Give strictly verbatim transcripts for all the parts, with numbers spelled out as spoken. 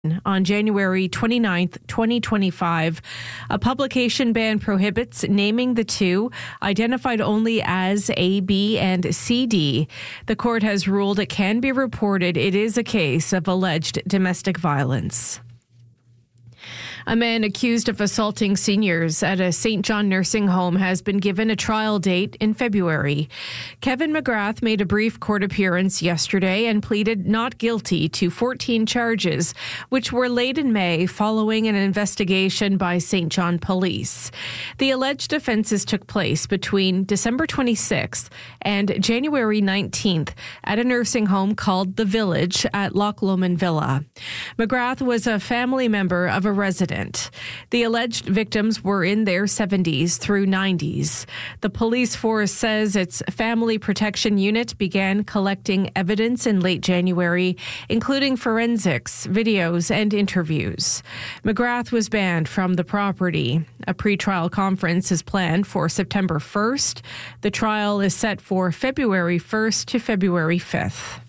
On January twenty-ninth, twenty twenty-five, a publication ban prohibits naming the two, identified only as A, B, and C D. The court has ruled it can be reported it is a case of alleged domestic violence. A man accused of assaulting seniors at a Saint John nursing home has been given a trial date in February. Kevin McGrath made a brief court appearance yesterday and pleaded not guilty to fourteen charges, which were laid in May following an investigation by Saint John police. The alleged offenses took place between December twenty-sixth and January nineteenth at a nursing home called The Village at Loch Lomond Villa. McGrath was a family member of a resident. The alleged victims were in their seventies through nineties. The police force says its family protection unit began collecting evidence in late January, including forensics, videos, and interviews. McGrath was banned from the property. A pretrial conference is planned for September first. The trial is set for February first to February fifth.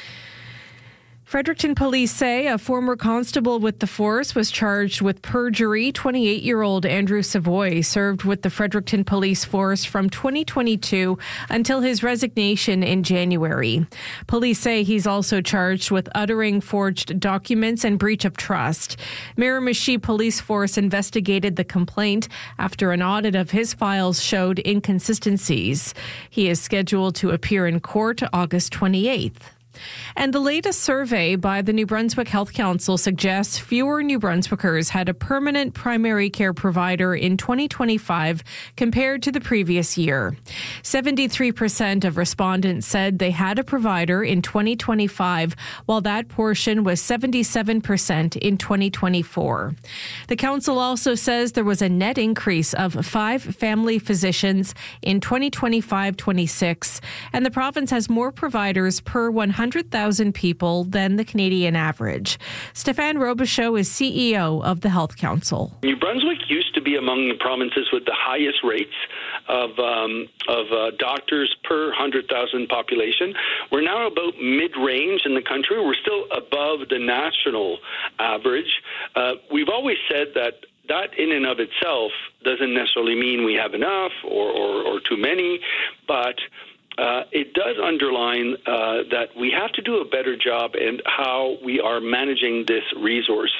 Fredericton police say a former constable with the force was charged with perjury. twenty-eight-year-old Andrew Savoy served with the Fredericton police force from twenty twenty-two until his resignation in January. Police say he's also charged with uttering forged documents and breach of trust. Miramichi Police Force investigated the complaint after an audit of his files showed inconsistencies. He is scheduled to appear in court August twenty-eighth. And the latest survey by the New Brunswick Health Council suggests fewer New Brunswickers had a permanent primary care provider in twenty twenty-five compared to the previous year. seventy-three percent of respondents said they had a provider in twenty twenty-five, while that portion was seventy-seven percent in twenty twenty-four. The council also says there was a net increase of five family physicians in twenty twenty-five twenty-six, and the province has more providers per one hundred thousand people than the Canadian average. Stéphane Robichaud is C E O of the Health Council. New Brunswick used to be among the provinces with the highest rates of um, of uh, doctors per one hundred thousand population. We're now about mid-range in the country. We're still above the national average. Uh, we've always said that that in and of itself doesn't necessarily mean we have enough or, or, or too many, but Uh, it does underline uh, that we have to do a better job in how we are managing this resource.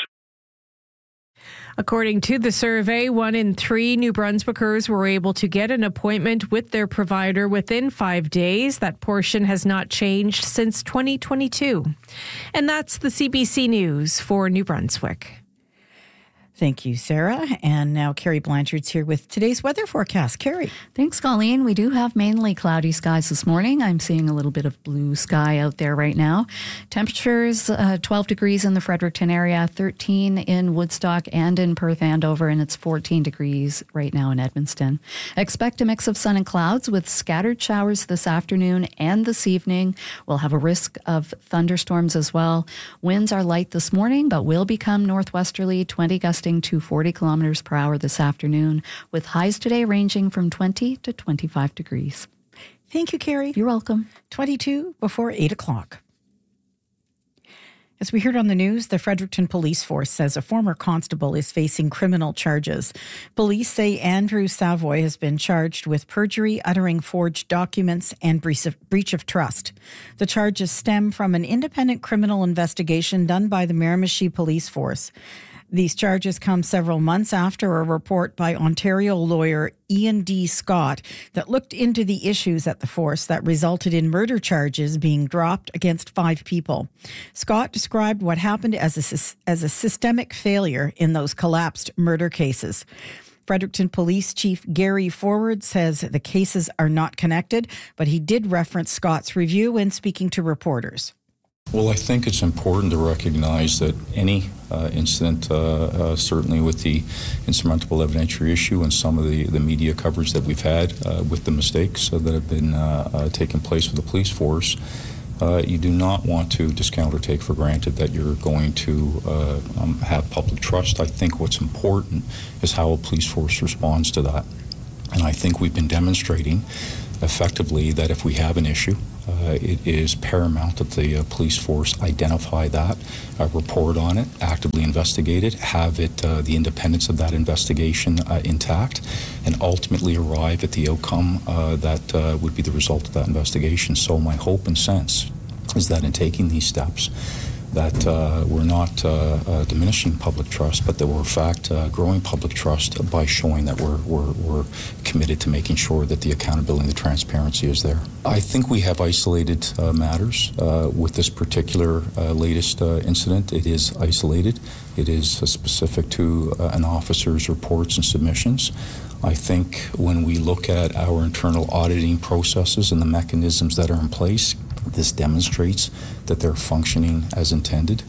According to the survey, one in three New Brunswickers were able to get an appointment with their provider within five days. That portion has not changed since twenty twenty-two. And that's the C B C News for New Brunswick. Thank you, Sarah. And now Carrie Blanchard's here with today's weather forecast. Carrie. Thanks, Colleen. We do have mainly cloudy skies this morning. I'm seeing a little bit of blue sky out there right now. Temperatures, uh, twelve degrees in the Fredericton area, thirteen in Woodstock and in Perth Andover, and it's fourteen degrees right now in Edmundston. Expect a mix of sun and clouds with scattered showers this afternoon and this evening. We'll have a risk of thunderstorms as well. Winds are light this morning, but will become northwesterly, twenty gusting to forty kilometers per hour this afternoon, with highs today ranging from twenty to twenty-five degrees. Thank you, Carrie. You're welcome. twenty-two before eight o'clock. As we heard on the news, the Fredericton Police Force says a former constable is facing criminal charges. Police say Andrew Savoy has been charged with perjury, uttering forged documents, and breach of, breach of trust. The charges stem from an independent criminal investigation done by the Miramichi Police Force. These charges come several months after a report by Ontario lawyer Ian D. Scott that looked into the issues at the force that resulted in murder charges being dropped against five people. Scott described what happened as a, as a systemic failure in those collapsed murder cases. Fredericton Police Chief Gary Forward says the cases are not connected, but he did reference Scott's review when speaking to reporters. Well, I think it's important to recognize that any uh, incident, uh, uh, certainly with the insurmountable evidentiary issue and some of the, the media coverage that we've had uh, with the mistakes uh, that have been uh, uh, taking place with the police force, uh, you do not want to discount or take for granted that you're going to uh, um, have public trust. I think what's important is how a police force responds to that. And I think we've been demonstrating effectively that if we have an issue Uh, it is paramount that the uh, police force identify that, uh, report on it, actively investigate it, have it uh, the independence of that investigation uh, intact, and ultimately arrive at the outcome uh, that uh, would be the result of that investigation. So my hope and sense is that in taking these steps, that uh, we're not uh, uh, diminishing public trust, but that we're in fact uh, growing public trust by showing that we're, we're, we're committed to making sure that the accountability and the transparency is there. I think we have isolated uh, matters uh, with this particular uh, latest uh, incident. It is isolated. It is uh, specific to uh, an officer's reports and submissions. I think when we look at our internal auditing processes and the mechanisms that are in place, this demonstrates that they're functioning as intended.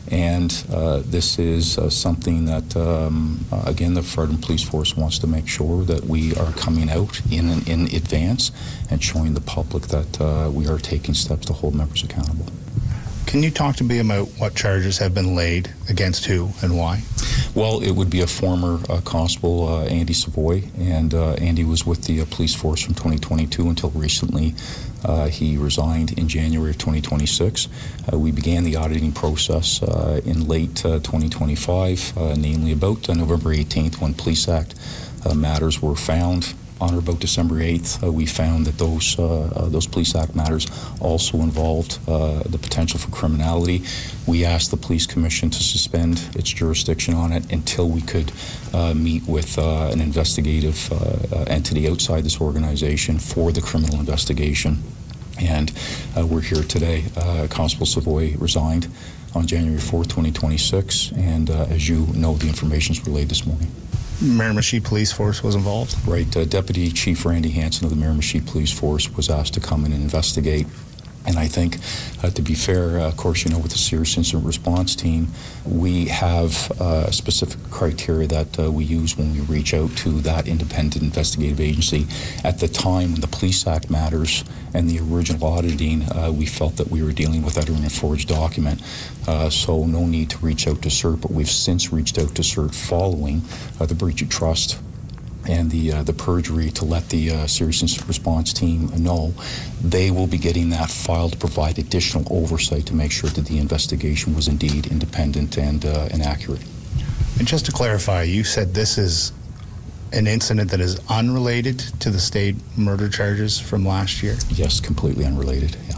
And uh, this is uh, something that, um, uh, again, the Fredericton Police Force wants to make sure that we are coming out in, in advance and showing the public that uh, we are taking steps to hold members accountable. Can you talk to me about what charges have been laid against who and why? Well, it would be a former uh, constable, uh, Andy Savoy, and uh, Andy was with the uh, police force from twenty twenty-two until recently. Uh, he resigned in January of twenty twenty-six. Uh, we began the auditing process uh, in late uh, twenty twenty-five, uh, namely about uh, November eighteenth, when Police Act uh, matters were found. On or about December eighth, uh, we found that those uh, uh, those Police Act matters also involved uh, the potential for criminality. We asked the Police Commission to suspend its jurisdiction on it until we could uh, meet with uh, an investigative uh, uh, entity outside this organization for the criminal investigation. And uh, we're here today. Uh, Constable Savoy resigned on January fourth, twenty twenty-six, and uh, as you know, the information was relayed this morning. Miramichi Police Force was involved? Right. Uh, Deputy Chief Randy Hansen of the Miramichi Police Force was asked to come in and investigate. And I think, uh, to be fair, uh, of course, you know, with the Serious Incident Response Team, we have uh, specific criteria that uh, we use when we reach out to that independent investigative agency. At the time when the Police Act matters and the original auditing, uh, we felt that we were dealing with uttering a forged document. Uh, so no need to reach out to CERT, but we've since reached out to CERT following uh, the breach of trust and the uh, the perjury to let the uh, Serious Incident Response Team know. They will be getting that file to provide additional oversight to make sure that the investigation was indeed independent and, uh, and accurate. And just to clarify, you said this is an incident that is unrelated to the state murder charges from last year? Yes, completely unrelated, yeah.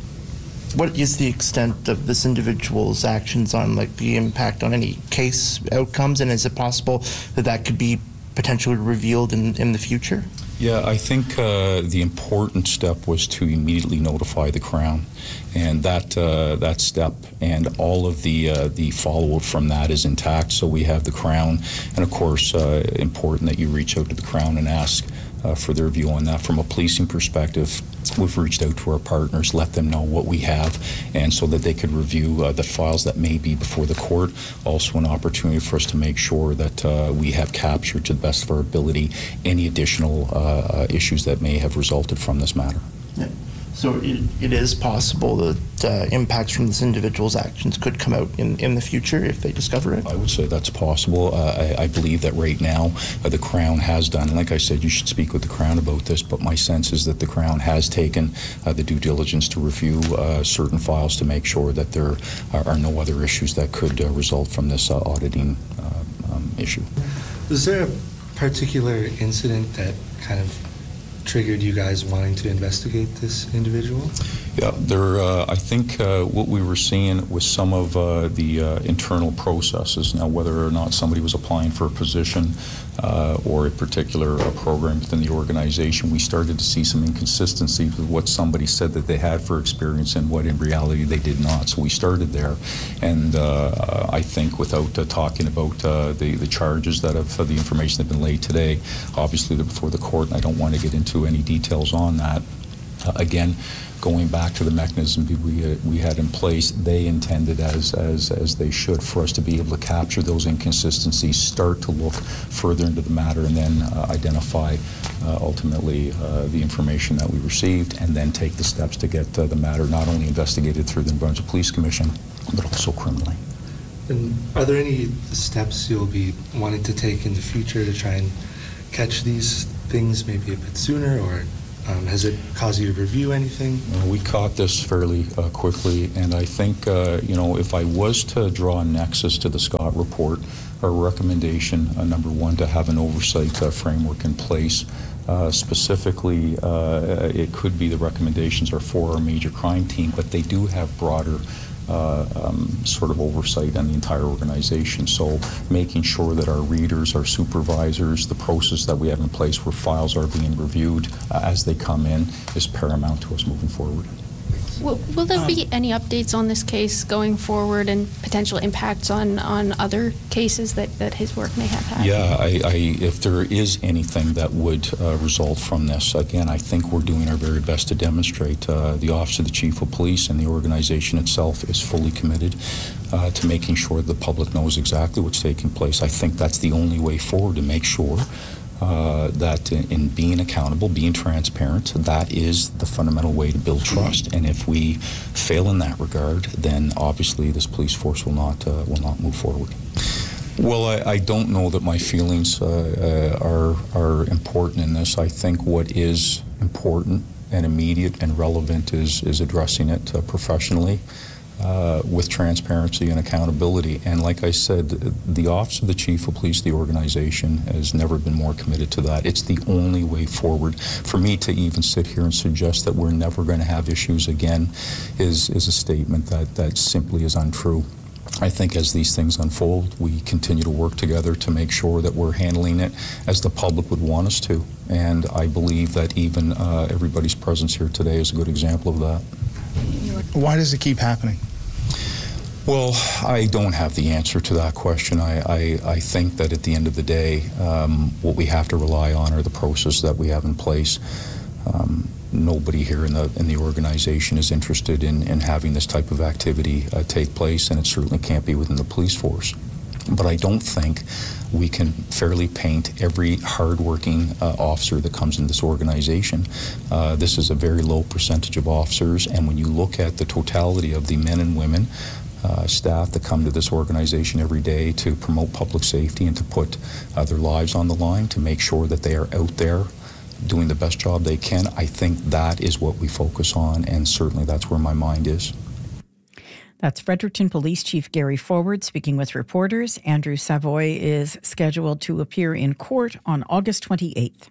What is the extent of this individual's actions on, like, the impact on any case outcomes, and is it possible that that could be potentially revealed in, in the future? Yeah, I think uh, the important step was to immediately notify the Crown, and that uh, that step and all of the uh, the follow-up from that is intact. So we have the Crown, and of course, uh, important that you reach out to the Crown and ask uh, for their view on that. From a policing perspective, we've reached out to our partners, let them know what we have, and so that they could review uh, the files that may be before the court. Also an opportunity for us to make sure that uh, we have captured to the best of our ability any additional uh, uh, issues that may have resulted from this matter. Yeah. So it, it is possible that uh, impacts from this individual's actions could come out in, in the future if they discover it? I would say that's possible. Uh, I, I believe that right now uh, the Crown has done, and like I said, you should speak with the Crown about this, but my sense is that the Crown has taken uh, the due diligence to review uh, certain files to make sure that there are, are no other issues that could uh, result from this uh, auditing uh, um, issue. Was there a particular incident that kind of triggered you guys wanting to investigate this individual? Yeah, there. Uh, I think uh, what we were seeing was some of uh, the uh, internal processes. Now, whether or not somebody was applying for a position uh, or a particular uh, program within the organization, we started to see some inconsistencies with what somebody said that they had for experience and what in reality they did not. So we started there, and uh, I think without uh, talking about uh, the, the charges that have, uh, the information that have been laid today, obviously they're before the court, and I don't want to get into any details on that. Uh, again, going back to the mechanism we uh, we had in place, they intended, as as as they should, for us to be able to capture those inconsistencies, start to look further into the matter, and then uh, identify uh, ultimately uh, the information that we received, and then take the steps to get uh, the matter not only investigated through the New Brunswick Police Commission, but also criminally. And are there any steps you'll be wanting to take in the future to try and catch these things maybe a bit sooner, or Um, has it caused you to review anything? Well, we caught this fairly uh, quickly, and I think, uh, you know, if I was to draw a nexus to the Scott report, our recommendation, uh, number one, to have an oversight uh, framework in place. Uh, specifically, uh, it could be the recommendations are for our major crime team, but they do have broader Uh, um, sort of oversight on the entire organization. So making sure that our readers, our supervisors, the process that we have in place where files are being reviewed uh, as they come in is paramount to us moving forward. Will, will there be any updates on this case going forward and potential impacts on, on other cases that, that his work may have had? Yeah, I, I, if there is anything that would uh, result from this, again, I think we're doing our very best to demonstrate. Uh, the Office of the Chief of Police and the organization itself is fully committed uh, to making sure the public knows exactly what's taking place. I think that's the only way forward to make sure Uh, that in, in being accountable, being transparent, that is the fundamental way to build trust. And if we fail in that regard, then obviously this police force will not uh, will not move forward. Well, I, I don't know that my feelings uh, uh, are are important in this. I think what is important and immediate and relevant is is addressing it uh, professionally. Uh, with transparency and accountability. And like I said, the Office of the Chief of Police, the organization, has never been more committed to that. It's the only way forward. For me to even sit here and suggest that we're never going to have issues again is, is a statement that, that simply is untrue. I think as these things unfold, we continue to work together to make sure that we're handling it as the public would want us to. And I believe that even uh, everybody's presence here today is a good example of that. Why does it keep happening? Well, I don't have the answer to that question. I, I, I think that at the end of the day, um, what we have to rely on are the processes that we have in place. Um, nobody here in the in the organization is interested in, in having this type of activity uh, take place, and it certainly can't be within the police force. But I don't think we can fairly paint every hardworking uh, officer that comes into this organization. Uh, this is a very low percentage of officers, and when you look at the totality of the men and women, uh, staff that come to this organization every day to promote public safety and to put uh, their lives on the line, to make sure that they are out there doing the best job they can, I think that is what we focus on, and certainly that's where my mind is. That's Fredericton Police Chief Gary Forward speaking with reporters. Andrew Savoy is scheduled to appear in court on August twenty-eighth.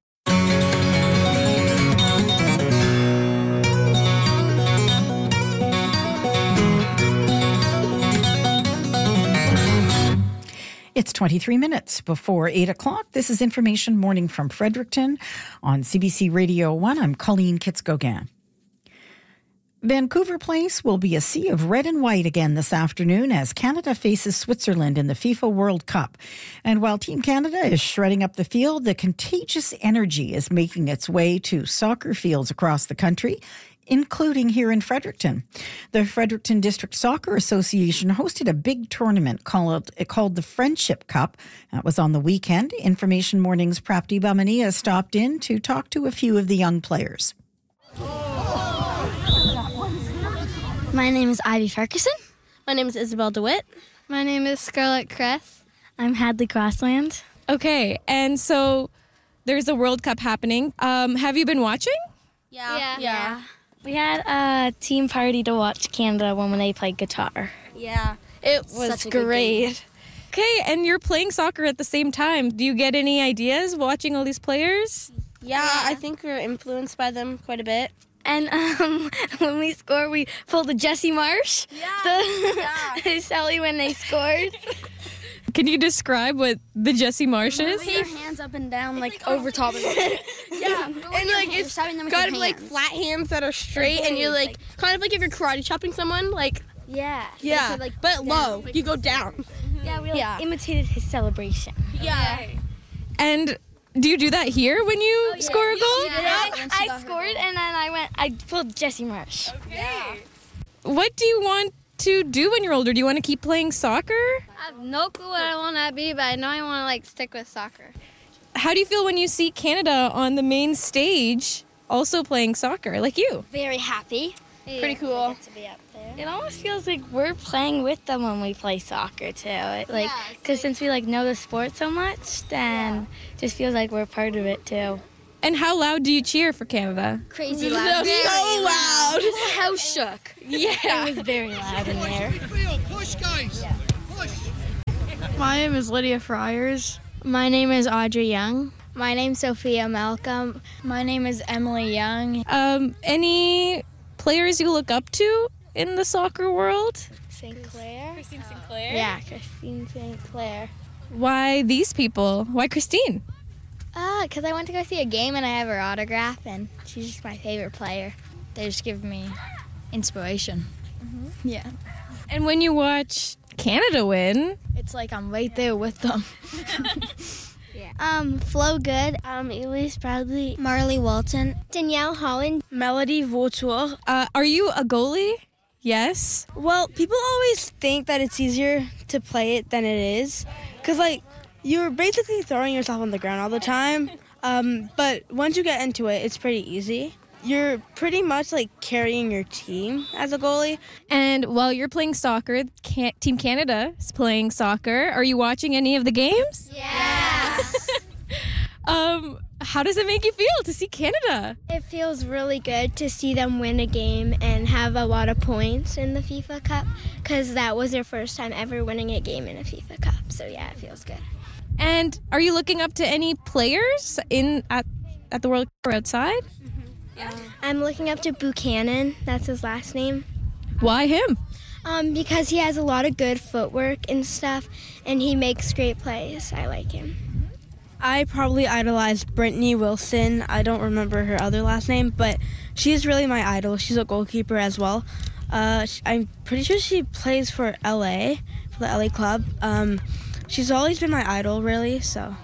It's twenty-three minutes before eight o'clock. This is Information Morning from Fredericton on C B C Radio one. I'm Colleen Kitz-Gauguin. Vancouver Place will be a sea of red and white again this afternoon as Canada faces Switzerland in the FIFA World Cup. And while Team Canada is shredding up the field, the contagious energy is making its way to soccer fields across the country, including here in Fredericton. The Fredericton District Soccer Association hosted a big tournament called, called the Friendship Cup. That was on the weekend. Information Morning's Prapti Bamania stopped in to talk to a few of the young players. My name is Ivy Ferguson. My name is Isabel DeWitt. My name is Scarlett Kress. I'm Hadley Crossland. Okay, and so there's a World Cup happening. Um, have you been watching? Yeah. Yeah. yeah. We had a team party to watch Canada when they played guitar. Yeah. It was great. Okay, and you're playing soccer at the same time. Do you get any ideas watching all these players? Yeah, yeah. I think we're influenced by them quite a bit. And um, when we score, we pulled the Jesse Marsh. Yeah. The yeah. Sally when they scored. Can you describe what the Jesse Marsh is? Put your hands up and down, like, like over top of it. Yeah. And, like, it's kind of like flat hands that are straight, and you're, like, like, kind of like if you're karate chopping someone, like... Yeah. Yeah, so, like, but down. low. Like, you go down. Yeah, we, like, yeah. imitated his celebration. Yeah. And... do you do that here when you oh, yeah. score a goal? Yeah, yeah. I, I scored and then I went, I pulled Jesse Marsh. Okay. Yeah. What do you want to do when you're older? Do you want to keep playing soccer? I have no clue what I want to be, but I know I want to like stick with soccer. How do you feel when you see Canada on the main stage also playing soccer, like you? Very happy. Yeah. Pretty cool. To be up there. It almost feels like we're playing with them when we play soccer too. It, like, because yeah, since we like know the sport so much, then yeah. just feels like we're part of it too. And how loud do you cheer for Canada? Crazy loud. Very so loud. The house shook. Yeah. It was very loud in there. Push, guys. Yeah. Push. My name is Lydia Friars. My name is Audrey Young. My name's Sophia Malcolm. My name is Emily Young. Um, any players you look up to in the soccer world? Saint Clair. Christine Sinclair? Yeah, Christine Saint Clair. Why these people? Why Christine? Uh, because I went to go see a game and I have her autograph, and she's just my favorite player. They just give me inspiration. Mm-hmm. Yeah. And when you watch Canada win, it's like I'm right there with them. Yeah. Um, Flo Good, um, Elise Bradley, Marley Walton, Danielle Holland, Melody Vautour. Uh, are you a goalie? Yes. Well, people always think that it's easier to play it than it is, because like you're basically throwing yourself on the ground all the time. Um, but once you get into it, it's pretty easy. You're pretty much like carrying your team as a goalie. And while you're playing soccer, Can- Team Canada is playing soccer. Are you watching any of the games? Yes. um, how does it make you feel to see Canada? It feels really good to see them win a game and have a lot of points in the FIFA Cup, because that was their first time ever winning a game in a FIFA Cup. So yeah, it feels good. And are you looking up to any players in at, at the World Cup or outside? Yeah. I'm looking up to Buchanan. That's his last name. Why him? Um, because he has a lot of good footwork and stuff, and he makes great plays. I like him. I probably idolized Brittany Wilson. I don't remember her other last name, but she's really my idol. She's a goalkeeper as well. Uh, I'm pretty sure she plays for L A, for the L A club. Um, she's always been my idol, really, so...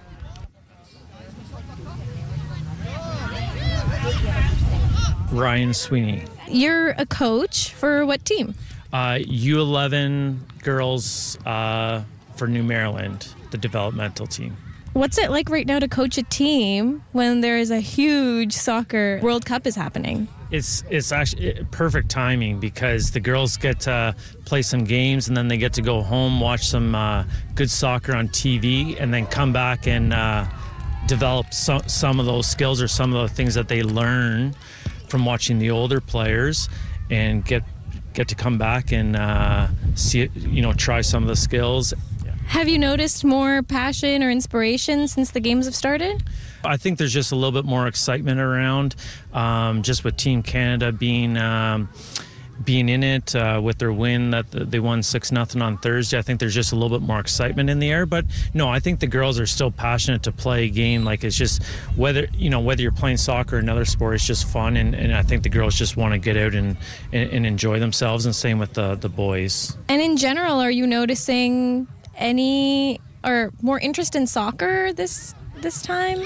Ryan Sweeney. You're a coach for what team? Uh, U eleven girls uh, for New Maryland, the developmental team. What's it like right now to coach a team when there is a huge soccer World Cup is happening? It's it's actually perfect timing because the girls get to play some games and then they get to go home, watch some uh, good soccer on T V, and then come back and uh, develop some, some of those skills or some of the things that they learn from watching the older players, and get get to come back and uh, see it, you know, try some of the skills. Have you noticed more passion or inspiration since the games have started? I think there's just a little bit more excitement around, um, just with Team Canada being um, being in it uh, with their win that they won six nothing on Thursday. I think there's just a little bit more excitement in the air. But no, I think the girls are still passionate to play a game. Like, it's just whether you know whether you're playing soccer or another sport, it's just fun, and, and I think the girls just want to get out and, and, and enjoy themselves. And same with the the boys. And in general, are you noticing any or more interest in soccer this this time?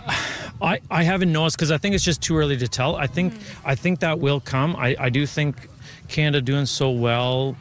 I, I haven't noticed because I think it's just too early to tell. I think mm. I think that will come. I, I do think Canada doing so well,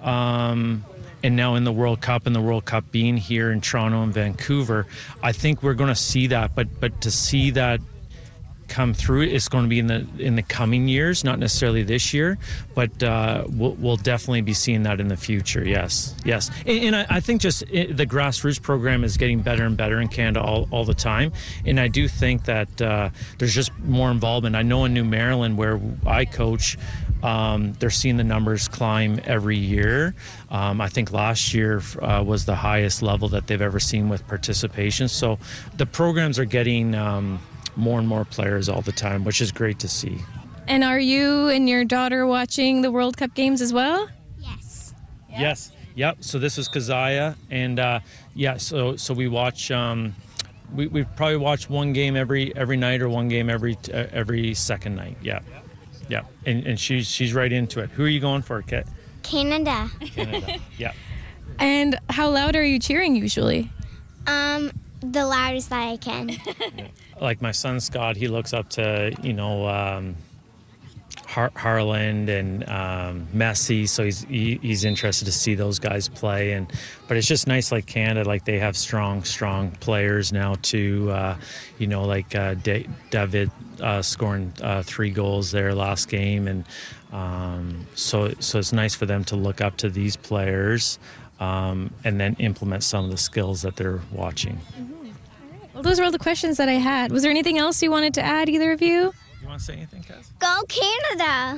um, and now in the World Cup and the World Cup being here in Toronto and Vancouver, I think we're going to see that. But but to see that come through, it's going to be in the in the coming years, not necessarily this year, but uh, we'll, we'll definitely be seeing that in the future. Yes, yes, and, and I, I think just it, the grassroots program is getting better and better in Canada all, all the time, and I do think that uh, there's just more involvement. I know in New Maryland, where I coach, um, they're seeing the numbers climb every year. Um, I think last year uh, was the highest level that they've ever seen with participation. So the programs are getting um, more and more players all the time, which is great to see. And are you and your daughter watching the World Cup games as well? Yes. Yep. Yes. Yep. So this is Keziah, and uh, yeah. So so we watch. Um, we we probably watch one game every every night or one game every uh, every second night. Yeah. Yeah. And and she's she's right into it. Who are you going for, Kit? Canada. Canada. Yeah. And how loud are you cheering usually? Um, the loudest that I can. Yeah. Like my son Scott, he looks up to, you know, um, Har- Harland and um, Messi, so he's he, he's interested to see those guys play. And but it's just nice, like Canada, like they have strong, strong players now too. Uh, you know, like uh, Da- David uh, scoring uh, three goals there last game, and um, so so it's nice for them to look up to these players um, and then implement some of the skills that they're watching. Well, those are all the questions that I had. Was there anything else you wanted to add, either of you? You want to say anything, Kaz? Go Canada!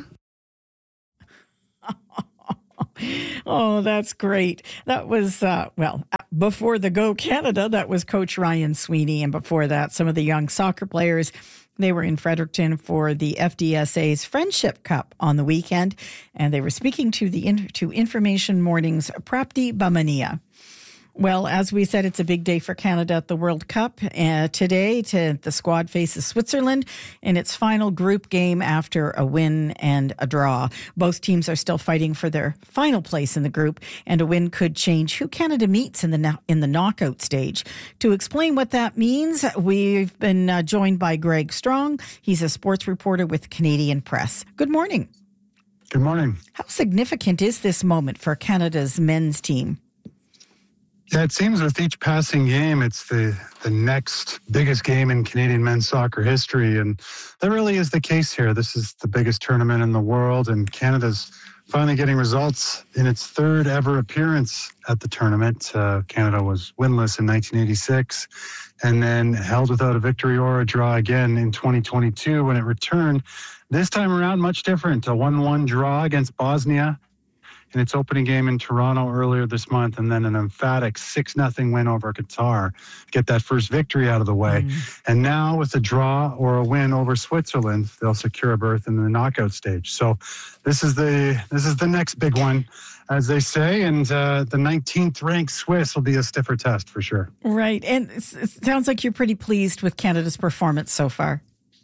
Oh, that's great. That was, uh, well, before the Go Canada, that was Coach Ryan Sweeney. And before that, some of the young soccer players, they were in Fredericton for the F D S A's Friendship Cup on the weekend. And they were speaking to the to Information Morning's Prapti Bamania. Well, as we said, it's a big day for Canada at the World Cup. Uh, today, to, the squad faces Switzerland in its final group game after a win and a draw. Both teams are still fighting for their final place in the group, and a win could change who Canada meets in the in the knockout stage. To explain what that means, we've been uh, joined by Greg Strong. He's a sports reporter with Canadian Press. Good morning. Good morning. How significant is this moment for Canada's men's team? Yeah, it seems with each passing game, it's the, the next biggest game in Canadian men's soccer history. And that really is the case here. This is the biggest tournament in the world, and Canada's finally getting results in its third ever appearance at the tournament. Uh, Canada was winless in nineteen eighty-six and then held without a victory or a draw again in twenty twenty-two when it returned. This time around, much different. A one one draw against Bosnia in its opening game in Toronto earlier this month, and then an emphatic six nothing win over Qatar to get that first victory out of the way. Mm. And now with a draw or a win over Switzerland, they'll secure a berth in the knockout stage. So this is the this is the next big one, as they say, and uh, the nineteenth ranked Swiss will be a stiffer test for sure. Right, and it sounds like you're pretty pleased with Canada's performance so far.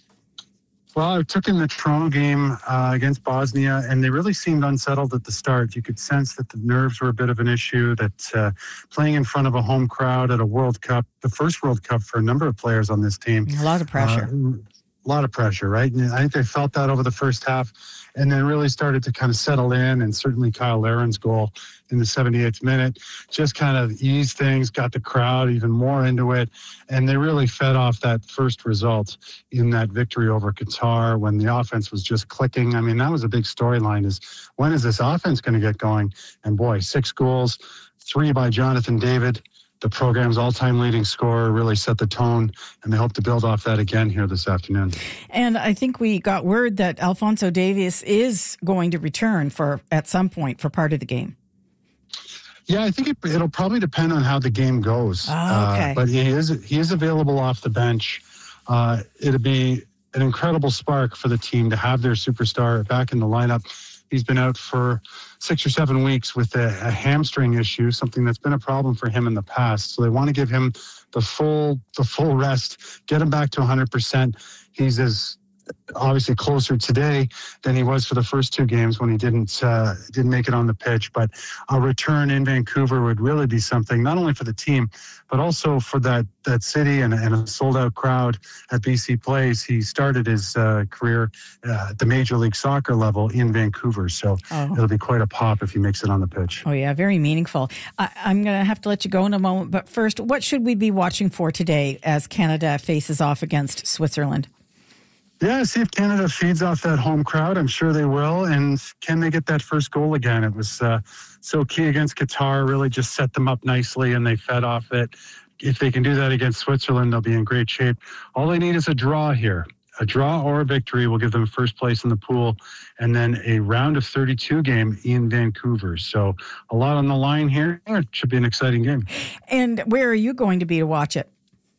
Well, I took in the Toronto game uh, against Bosnia, and they really seemed unsettled at the start. You could sense that the nerves were a bit of an issue, that uh, playing in front of a home crowd at a World Cup, the first World Cup for a number of players on this team. A lot of pressure. Uh, a lot of pressure, right? And I think they felt that over the first half and then really started to kind of settle in. And certainly Kyle Laren's goal in the seventy-eighth minute just kind of eased things, got the crowd even more into it. And they really fed off that first result in that victory over Qatar when the offense was just clicking. I mean, that was a big storyline, is when is this offense going to get going? And boy, six goals, three by Jonathan David, the program's all-time leading scorer, really set the tone, and they hope to build off that again here this afternoon. And I think we got word that Alphonso Davies is going to return for at some point for part of the game. Yeah, I think it, it'll probably depend on how the game goes. Oh, okay. Uh, but he is he is available off the bench. Uh, it'll be an incredible spark for the team to have their superstar back in the lineup. He's been out for six or seven weeks with a, a hamstring issue, something that's been a problem for him in the past. So they want to give him the full the full rest, get him back to one hundred percent. He's as obviously closer today than he was for the first two games when he didn't uh, didn't make it on the pitch. But a return in Vancouver would really be something, not only for the team, but also for that that city and, and a sold-out crowd at B C Place. He started his uh, career uh, at the Major League Soccer level in Vancouver, so oh. it'll be quite a pop if he makes it on the pitch. Oh, yeah, very meaningful. I, I'm going to have to let you go in a moment, but first, what should we be watching for today as Canada faces off against Switzerland? Yeah, see if Canada feeds off that home crowd. I'm sure they will. And can they get that first goal again? It was uh, so key against Qatar, really just set them up nicely, and they fed off it. If they can do that against Switzerland, they'll be in great shape. All they need is a draw here. A draw or a victory will give them first place in the pool, and then a round of thirty-two game in Vancouver. So a lot on the line here. It should be an exciting game. And where are you going to be to watch it?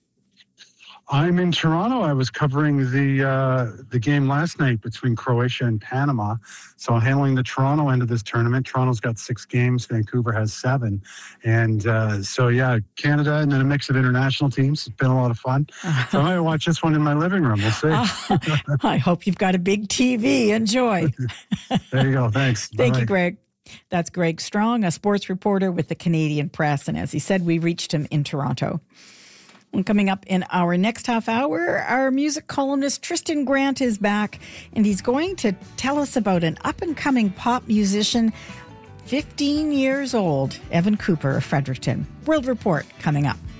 I'm in Toronto. I was covering the uh, the game last night between Croatia and Panama. So I'm handling the Toronto end of this tournament. Toronto's got six games. Vancouver has seven. And uh, so, yeah, Canada and then a mix of international teams. It's been a lot of fun. So I might watch this one in my living room. We'll see. Uh, I hope you've got a big T V. Enjoy. There you go. Thanks. Thank Bye. you, Greg. That's Greg Strong, a sports reporter with the Canadian Press. And as he said, we reached him in Toronto. And coming up in our next half hour, our music columnist Tristan Grant is back, and he's going to tell us about an up-and-coming pop musician, fifteen years old, Evan Cooper of Fredericton. World Report coming up.